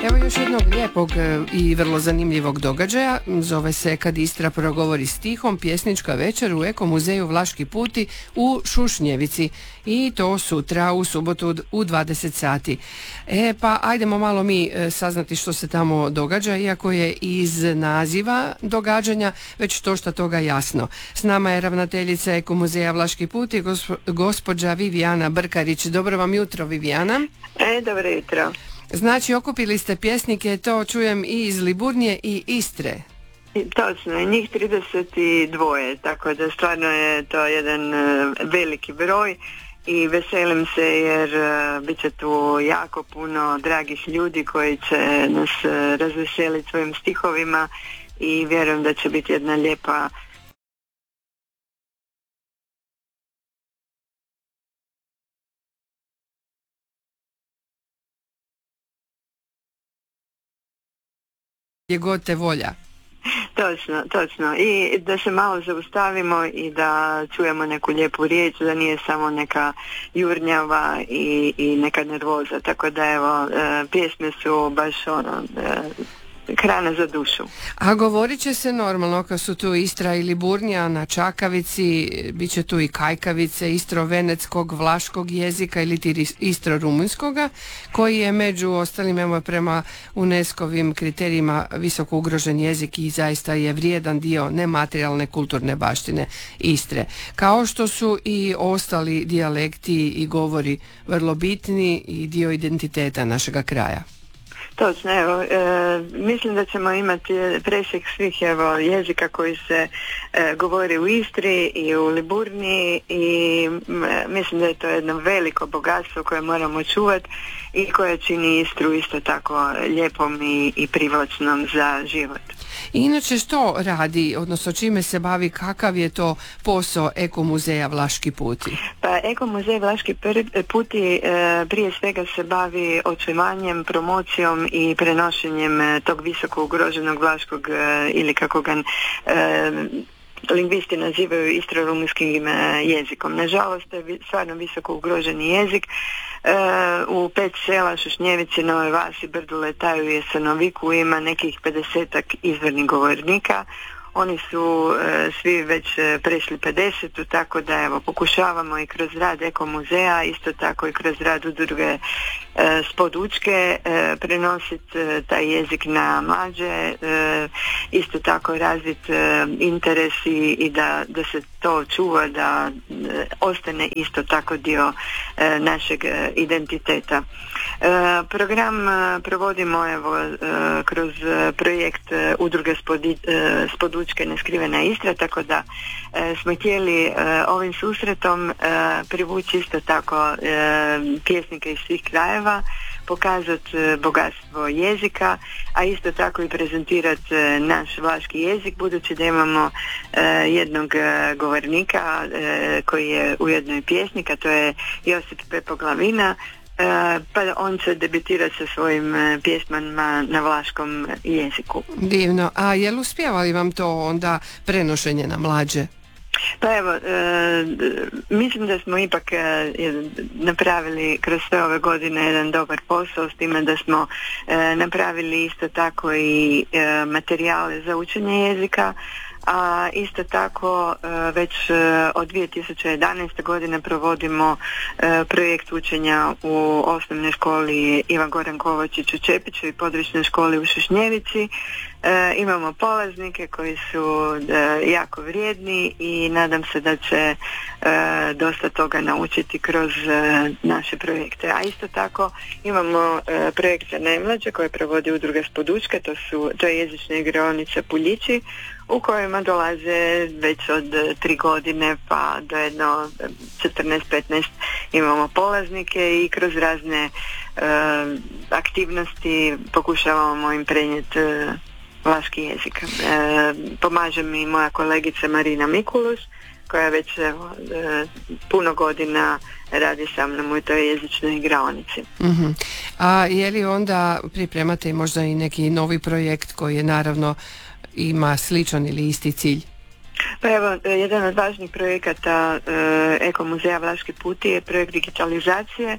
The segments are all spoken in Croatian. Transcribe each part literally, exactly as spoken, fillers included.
Evo još jednog lijepog i vrlo zanimljivog događaja. Zove se Kad Istra progovori stihom, pjesnička večer u Eko muzeju Vlaški puti u Šušnjevici. I to sutra u subotu u dvadeset sati. E pa ajdemo malo mi saznati što se tamo događa, iako je iz naziva događanja već to što toga jasno. S nama je ravnateljica Eko muzeja Vlaški puti, gospo, gospođa Vivijana Brkarić. Dobro vam jutro, Vivijana. E, dobro jutro. Znači, okupili ste pjesnike, to čujem, i iz Liburnije i Istre. Točno, njih trideset dva, tako da stvarno je to jedan uh, veliki broj i veselim se jer uh, bit će tu jako puno dragih ljudi koji će nas uh, razveseliti svojim stihovima i vjerujem da će biti jedna lijepa je god te volja. Točno, točno. I da se malo zaustavimo i da čujemo neku lijepu riječ, da nije samo neka jurnjava i, i neka nervoza. Tako da evo, e, pjesme su baš ono, e, hrana za dušu. A govorit će se normalno kad su tu Istra i Liburnija na Čakavici, bit će tu i kajkavice istro-veneckog, vlaškog jezika ili ti istro-rumunjskoga, koji je među ostalim evo, prema UNESCO-vim kriterijima visoko ugrožen jezik i zaista je vrijedan dio nematerijalne kulturne baštine Istre. Kao što su i ostali dijalekti i govori vrlo bitni i dio identiteta našega kraja. Točno, evo, e, mislim da ćemo imati presjek svih evo, jezika koji se e, govori u Istri i u Liburniji i m, mislim da je to jedno veliko bogatstvo koje moramo čuvati i koje čini Istru isto tako lijepom i, i privlačnom za život. I inače što radi, odnosno čime se bavi, kakav je to posao Eko muzeja Vlaški puti? Pa Eko muzej Vlaški puti e, prije svega se bavi očuvanjem, promocijom i prenošenjem e, tog visoko ugroženog vlaškog e, ili kako ga e, lingvisti nazivaju istro-rumunjskim jezikom. Nažalost, to je stvarno visoko ugroženi jezik. E, u pet sela, Šušnjevici, Novoj Vasi, Brdu, Letaju i Jesenoviku ima nekih pedesetak izvornih govornika. Oni su e, svi već e, prešli pedeset, tako da evo pokušavamo i kroz rad Eko muzeja, isto tako i kroz rad udruge e, Spod Učke e, prenositi e, taj jezik na mlađe, e, isto tako razviti e, interes i, i da, da se to čuva, da e, ostane isto tako dio e, našeg e, identiteta. E, program e, provodimo evo e, kroz projekt e, udruge Spod, e, Spod Učke Neskrivena Istra, tako da e, smo htjeli e, ovim susretom e, privući isto tako e, pjesnike iz svih krajeva, pokazati e, bogatstvo jezika, a isto tako i prezentirati e, naš vlaški jezik, budući da imamo e, jednog e, govornika e, koji je ujedno i pjesnik, a to je Josip Pepo Glavina. E, pa on će debitirati sa svojim e, pjesmama na vlaškom jeziku. Divno. A je li uspijeva li vam to onda prenošenje na mlađe? Pa evo, e, mislim da smo ipak e, napravili kroz sve ove godine jedan dobar posao, s time da smo e, napravili isto tako i e, materijale za učenje jezika, a isto tako već od dvije tisuće jedanaeste. godine provodimo projekt učenja u osnovnoj školi Ivan Goran Kovačić u Čepiću i područnoj školi u Šušnjevici. Imamo polaznike koji su jako vrijedni i nadam se da će dosta toga naučiti kroz naše projekte. A isto tako imamo projekt za najmlađe koje provodi udruga Spod Učke, to su to je jezična igraonica Puljići, u kojima dolaze već od tri godine pa do jedno četrnaest petnaest imamo polaznike i kroz razne uh, aktivnosti pokušavamo im prenijeti uh, vlaški jezik. Uh, pomaže mi moja kolegica Marina Mikuluš, koja već uh, puno godina radi sa mnom u toj jezičnoj igraonici. Uh-huh. A je li onda pripremate možda i neki novi projekt koji je naravno ima sličan ili isti cilj? Pa evo, jedan od važnijih projekata e, Eko muzeja Vlaški puti je projekt digitalizacije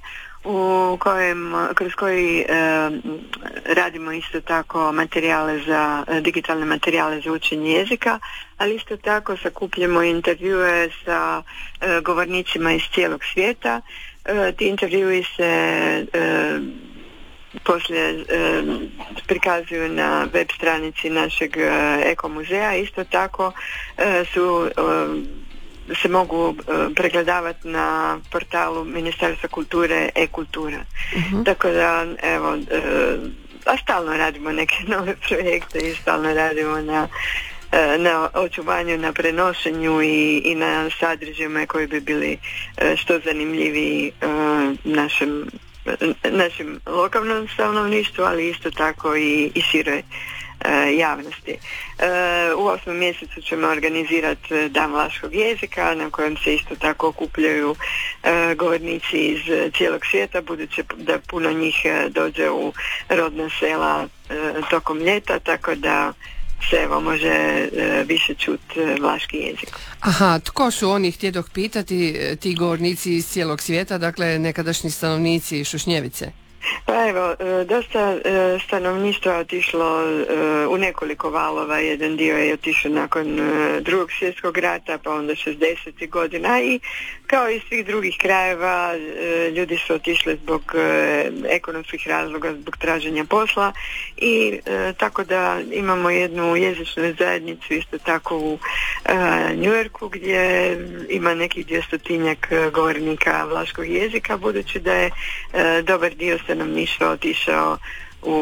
u kojem, kroz koji e, radimo isto tako materijale za, digitalne materijale za učenje jezika, ali isto tako sakupljamo intervjue sa e, govornicima iz cijelog svijeta. E, ti intervjui se e, poslije e, prikazuju na web stranici našeg e, Eko muzeja. Isto tako e, su e, se mogu uh, pregledavati na portalu Ministarstva kulture e-kultura. Uh-huh. Tako da, evo, uh, a stalno radimo neke nove projekte i stalno radimo na, uh, na očuvanju, na prenošenju i, i na sadržajima koji bi bili uh, što zanimljiviji uh, našem, našem lokalnom stanovništvu, ali isto tako i, i široj javnosti. U osmom mjesecu ćemo organizirati Dan vlaškog jezika na kojem se isto tako okupljaju govornici iz cijelog svijeta, budući da puno njih dođe u rodna sela tokom ljeta, tako da se evo može više čuti vlaški jezik. Aha, tko su oni, htjedoh pitati, ti govornici iz cijelog svijeta, dakle nekadašnji stanovnici Šušnjevice? Pa evo, dosta stanovništva otišlo u nekoliko valova. Jedan dio je otišao nakon drugog svjetskog rata, pa onda šezdesetih godina, i kao i svih drugih krajeva ljudi su otišli zbog ekonomskih razloga, zbog traženja posla, i tako da imamo jednu jezičnu zajednicu isto tako u New Yorku gdje ima nekih dvjestotinjak govornika vlaškog jezika, budući da je dobar dio stanovništva otišao u,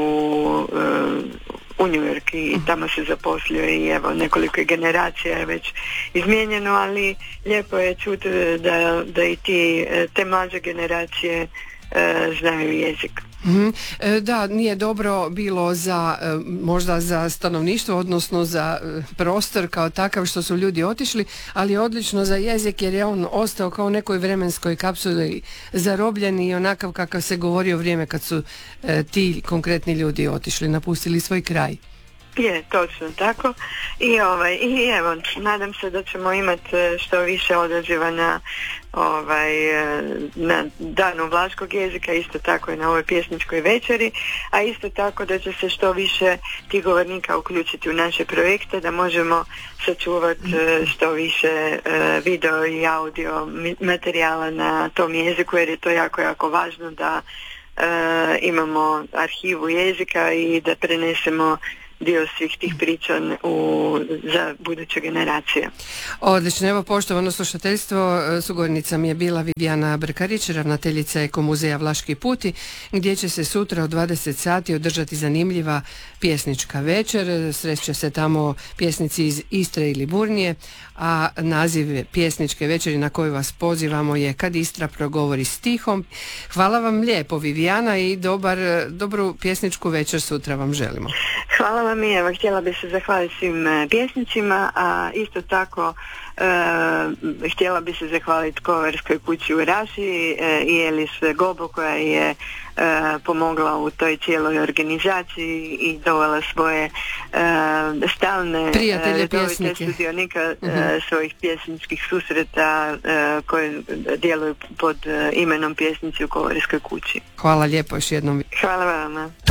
u New York i tamo se zaposlio, i evo nekoliko generacija je već izmijenjeno, ali lijepo je čuti da, da i ti, te mlađe generacije znaju jezik. Mm-hmm. Da, nije dobro bilo za možda za stanovništvo, odnosno za prostor kao takav što su ljudi otišli, ali odlično za jezik jer je on ostao kao nekoj vremenskoj kapsuli zarobljen i onakav kakav se govori o vrijeme kad su e, ti konkretni ljudi otišli, napustili svoj kraj. Je, točno tako. I, ovaj, i evo, nadam se da ćemo imati što više odaziva na, ovaj, na danu vlaškog jezika, isto tako i na ovoj pjesničkoj večeri, a isto tako da će se što više tih govornika uključiti u naše projekte, da možemo sačuvati što više video i audio materijala na tom jeziku, jer je to jako, jako važno da uh, imamo arhivu jezika i da prenesemo dio svih tih priča u, za buduće generacije. Odlično, evo poštovano slušateljstvo, sugovornica mi je bila Vivijana Brkarić, ravnateljica Eko muzeja Vlaški puti, gdje će se sutra od dvadeset sati održati zanimljiva pjesnička večer. Sreće se tamo pjesnici iz Istre i Liburnije, a naziv pjesničke večeri na koju vas pozivamo je Kad Istra progovori stihom. Hvala vam lijepo, Vivijana, i dobar, dobru pjesničku večer sutra vam želimo. Hvala vam i evo, htjela bi se zahvaliti svim pjesnicima, a isto tako e, htjela bi se zahvaliti Kovarskoj kući u Raši e, i Elis Gobo koja je e, pomogla u toj cijeloj organizaciji i dovela svoje e, stalne prijatelje pjesnike, sudionika uh-huh. e, svojih pjesničkih susreta e, koje djeluju pod e, imenom Pjesnici u Kovarskoj kući. Hvala lijepo još jednom. Hvala vama.